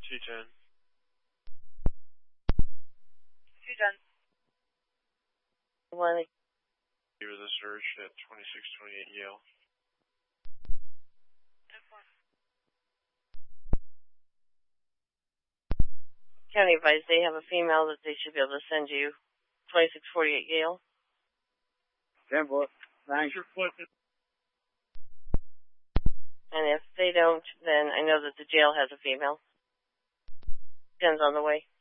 210. 210. He was a search at 2628 Yale. 10-4. County advised they have a female that they should be able to send you 2648 Yale. 10-4. Thanks. And if they don't, then I know that the jail has a female. Jen's on the way.